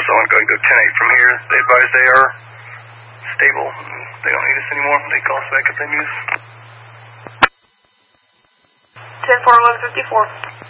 so I want to go ahead and go 10-8 from here. They advise they are stable. They don't need us anymore. They call us back if they need us. 10-4, 1154.